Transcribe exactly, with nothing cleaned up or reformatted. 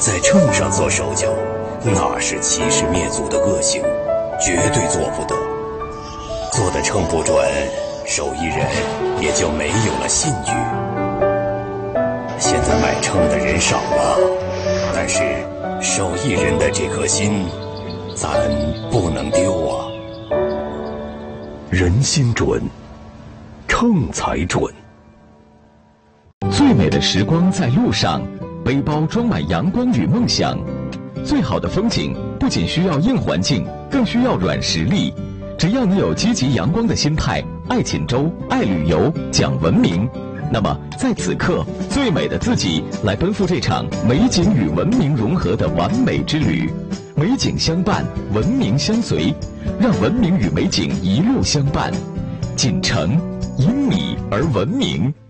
在秤上做手脚，那是欺师灭祖的恶行，绝对做不得。做的秤不准，手艺人也就没有了信誉。现在买秤的人少了，但是手艺人的这颗心，咱不能丢啊。人心准，秤才准。 最美的时光在路上，背包装满阳光与梦想。最好的风景不仅需要硬环境，更需要软实力。只要你有积极阳光的心态，爱锦州，爱旅游，讲文明，那么在此刻，最美的自己来奔赴这场美景与文明融合的完美之旅。美景相伴，文明相随，让文明与美景一路相伴。锦城因你而文明。